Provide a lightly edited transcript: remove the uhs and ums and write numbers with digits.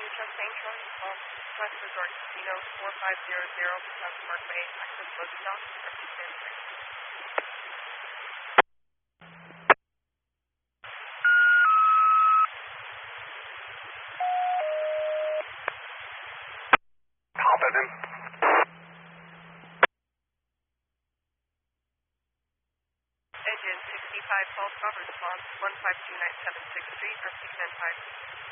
Neutral St. George Response, West Resort Casino, 4500 South Parkway, access loading dock, stand by. Competent. Engine 65 false call response, 15297 6th Street, or 695.